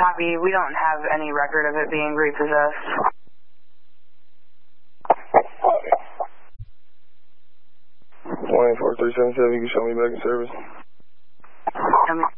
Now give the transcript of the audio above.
Copy. We don't have any record of it being repossessed. 14377, you can show me back in service.